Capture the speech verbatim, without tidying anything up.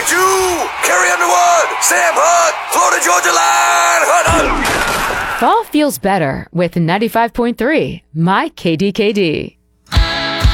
two, Carrie Underwood, Sam Hunt, Florida Georgia Line, Hunt, Hunt. Fall feels better with ninety-five point three My K D K D.